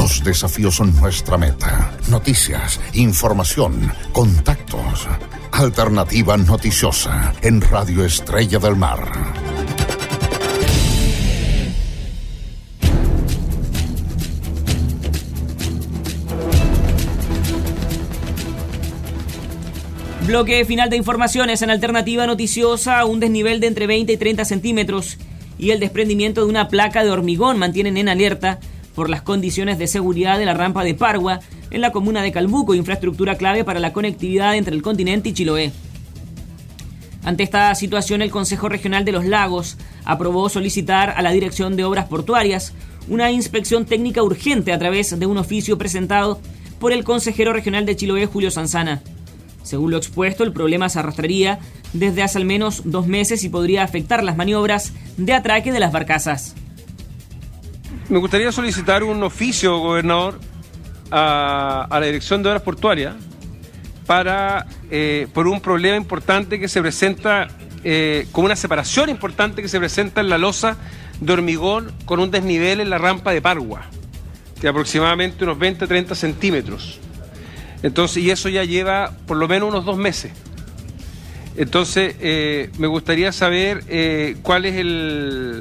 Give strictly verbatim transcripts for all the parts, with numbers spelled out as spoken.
Los desafíos son nuestra meta. Noticias, información, contactos. Alternativa Noticiosa en Radio Estrella del Mar. Bloque final de informaciones en Alternativa Noticiosa. Un desnivel de entre veinte y treinta centímetros y el desprendimiento de una placa de hormigón mantienen en alerta por las condiciones de seguridad de la rampa de Pargua en la comuna de Calbuco, infraestructura clave para la conectividad entre el continente y Chiloé. Ante esta situación, el Consejo Regional de los Lagos aprobó solicitar a la Dirección de Obras Portuarias una inspección técnica urgente a través de un oficio presentado por el consejero regional de Chiloé, Julio Sanzana. Según lo expuesto, el problema se arrastraría desde hace al menos dos meses y podría afectar las maniobras de atraque de las barcazas. Me gustaría solicitar un oficio, gobernador, a, a la Dirección de Obras Portuarias para, eh, por un problema importante que se presenta, eh, con una separación importante que se presenta en la losa de hormigón con un desnivel en la rampa de Pargua, de aproximadamente unos veinte a treinta centímetros. Entonces, y eso ya lleva por lo menos unos dos meses. Entonces, eh, me gustaría saber eh, cuál es el...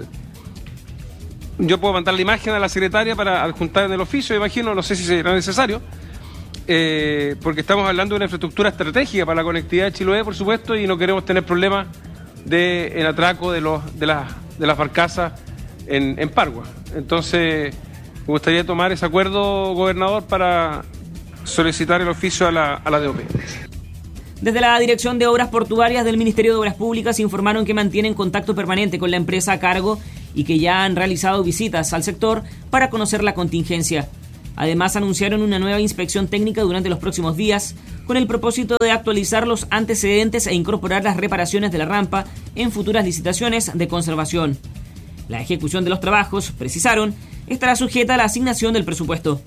Yo puedo mandar la imagen a la secretaria para adjuntar en el oficio, imagino, no sé si será necesario, eh, porque estamos hablando de una infraestructura estratégica para la conectividad de Chiloé, por supuesto, y no queremos tener problemas de el atraco de los de las de las barcazas en, en Pargua. Entonces, me gustaría tomar ese acuerdo, gobernador, para solicitar el oficio a la, a la D O P. Desde la Dirección de Obras Portuarias del Ministerio de Obras Públicas informaron que mantienen contacto permanente con la empresa a cargo y que ya han realizado visitas al sector para conocer la contingencia. Además, anunciaron una nueva inspección técnica durante los próximos días con el propósito de actualizar los antecedentes e incorporar las reparaciones de la rampa en futuras licitaciones de conservación. La ejecución de los trabajos, precisaron, estará sujeta a la asignación del presupuesto.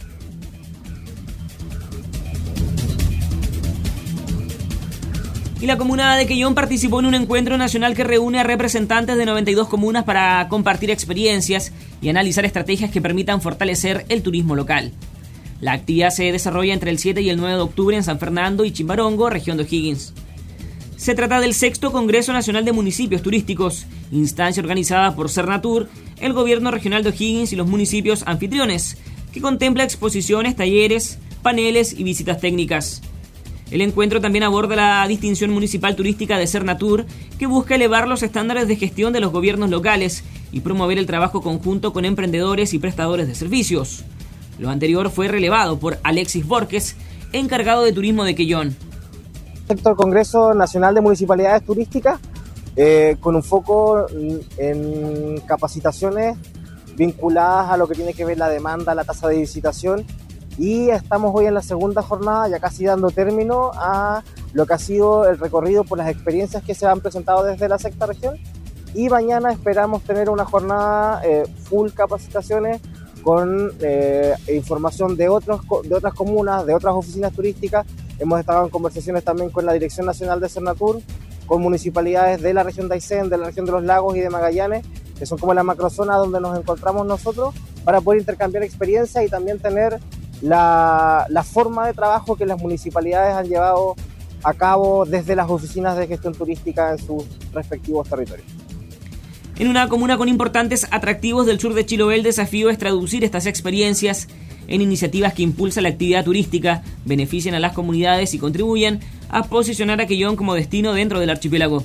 Y la comuna de Quellón participó en un encuentro nacional que reúne a representantes de noventa y dos comunas para compartir experiencias y analizar estrategias que permitan fortalecer el turismo local. La actividad se desarrolla entre el siete y el nueve de octubre en San Fernando y Chimbarongo, región de O'Higgins. Se trata del sexto Congreso Nacional de Municipios Turísticos, instancia organizada por Cernatur, el Gobierno Regional de O'Higgins y los municipios anfitriones, que contempla exposiciones, talleres, paneles y visitas técnicas. El encuentro también aborda la distinción municipal turística de Cernatur, que busca elevar los estándares de gestión de los gobiernos locales y promover el trabajo conjunto con emprendedores y prestadores de servicios. Lo anterior fue relevado por Alexis Borges, encargado de turismo de Quellón. El Congreso Nacional de Municipalidades Turísticas, eh, con un foco en capacitaciones vinculadas a lo que tiene que ver la demanda, la tasa de visitación. Y estamos hoy en la segunda jornada, ya casi dando término a lo que ha sido el recorrido por las experiencias que se han presentado desde la sexta región. Y mañana esperamos tener una jornada eh, full capacitaciones con eh, información de, otros, de otras comunas, de otras oficinas turísticas. Hemos estado en conversaciones también con la Dirección Nacional de Cernatur, con municipalidades de la región de Aysén, de la región de los Lagos y de Magallanes, que son como la macrozona donde nos encontramos nosotros, para poder intercambiar experiencias y también tener La, la forma de trabajo que las municipalidades han llevado a cabo desde las oficinas de gestión turística en sus respectivos territorios. En una comuna con importantes atractivos del sur de Chiloé, el desafío es traducir estas experiencias en iniciativas que impulsan la actividad turística, beneficien a las comunidades y contribuyan a posicionar a Quellón como destino dentro del archipiélago.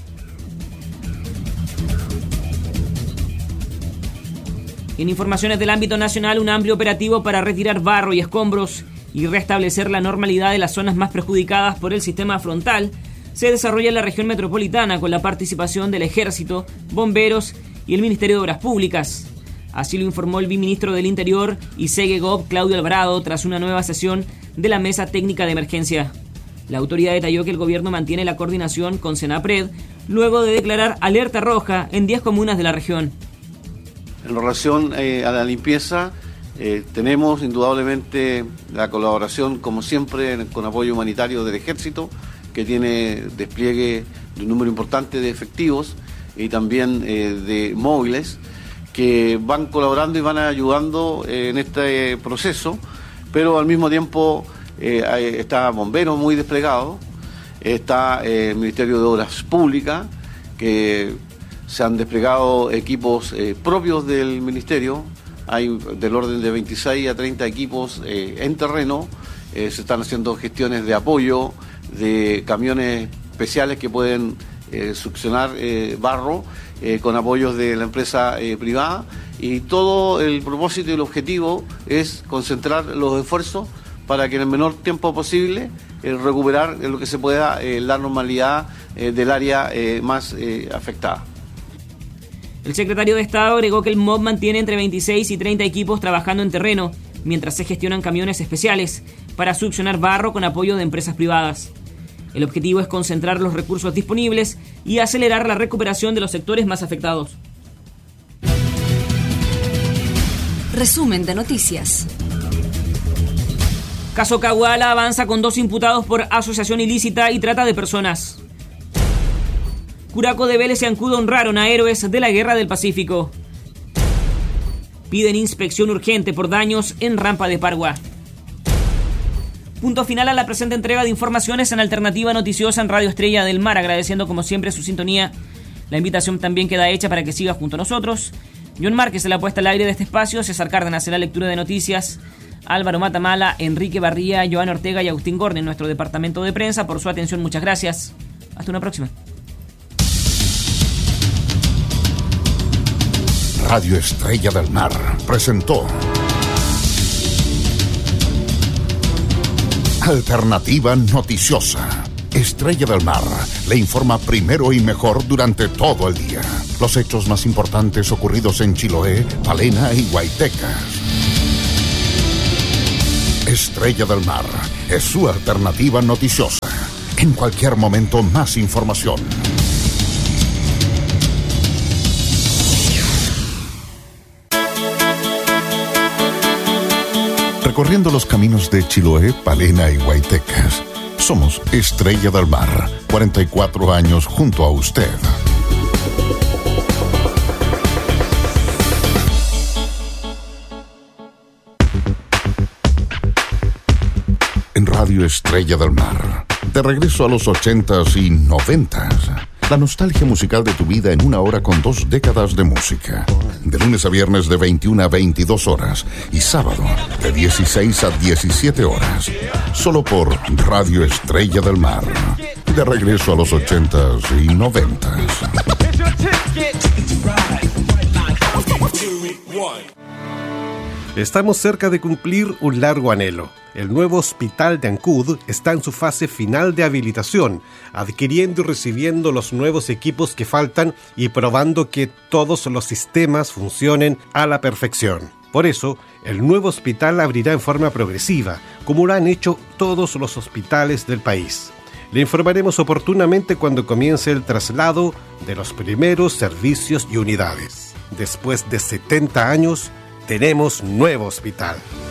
En informaciones del ámbito nacional, un amplio operativo para retirar barro y escombros y restablecer la normalidad de las zonas más perjudicadas por el sistema frontal se desarrolla en la región metropolitana con la participación del Ejército, bomberos y el Ministerio de Obras Públicas. Así lo informó el viceministro del Interior y Segegov, Claudio Alvarado, tras una nueva sesión de la Mesa Técnica de Emergencia. La autoridad detalló que el gobierno mantiene la coordinación con Senapred luego de declarar alerta roja en diez comunas de la región. En relación eh, a la limpieza, eh, tenemos indudablemente la colaboración, como siempre, con apoyo humanitario del Ejército, que tiene despliegue de un número importante de efectivos y también eh, de móviles, que van colaborando y van ayudando en este proceso, pero al mismo tiempo eh, hay, está Bomberos muy desplegado, está eh, el Ministerio de Obras Públicas, que se han desplegado equipos eh, propios del Ministerio, hay del orden de veintiséis a treinta equipos eh, en terreno, eh, se están haciendo gestiones de apoyo, de camiones especiales que pueden eh, succionar eh, barro, eh, con apoyos de la empresa eh, privada, y todo el propósito y el objetivo es concentrar los esfuerzos para que en el menor tiempo posible eh, recuperar lo que se pueda eh, la normalidad eh, del área eh, más eh, afectada. El secretario de Estado agregó que el M O B mantiene entre veintiséis y treinta equipos trabajando en terreno, mientras se gestionan camiones especiales para succionar barro con apoyo de empresas privadas. El objetivo es concentrar los recursos disponibles y acelerar la recuperación de los sectores más afectados. Resumen de noticias. Caso Caguala avanza con dos imputados por asociación ilícita y trata de personas. Curaco de Vélez y Ancudo honraron a héroes de la Guerra del Pacífico. Piden inspección urgente por daños en rampa de Pargua. Punto final a la presente entrega de informaciones en Alternativa Noticiosa en Radio Estrella del Mar, agradeciendo como siempre su sintonía. La invitación también queda hecha para que siga junto a nosotros. John Márquez en la puesta al aire de este espacio, César Cárdenas en la lectura de noticias, Álvaro Matamala, Enrique Barría, Joan Ortega y Agustín Gorne en nuestro departamento de prensa. Por su atención, muchas gracias. Hasta una próxima. Radio Estrella del Mar presentó Alternativa Noticiosa. Estrella del Mar le informa primero y mejor durante todo el día los hechos más importantes ocurridos en Chiloé, Palena y Guaytecas. Estrella del Mar es su alternativa noticiosa. En cualquier momento, más información. Recorriendo los caminos de Chiloé, Palena y Guaytecas, somos Estrella del Mar, cuarenta y cuatro años junto a usted. En Radio Estrella del Mar, de regreso a los ochentas y noventas. La nostalgia musical de tu vida en una hora con dos décadas de música. De lunes a viernes de veintiuna a veintidós horas y sábado de dieciséis a diecisiete horas. Solo por Radio Estrella del Mar. De regreso a los ochentas y noventas. Estamos cerca de cumplir un largo anhelo. El nuevo hospital de Ancud está en su fase final de habilitación, adquiriendo y recibiendo los nuevos equipos que faltan y probando que todos los sistemas funcionen a la perfección. Por eso, el nuevo hospital abrirá en forma progresiva, como lo han hecho todos los hospitales del país. Le informaremos oportunamente cuando comience el traslado de los primeros servicios y unidades. Después de setenta años, tenemos nuevo hospital.